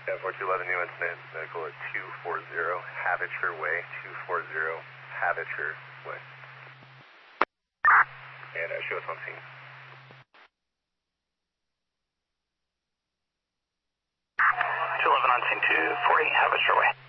Yeah, 4211 New Incident, medical at 240 Havishire Way, 240 Havishire Way. And show us on scene. 211 on scene, 240 Havishire Way.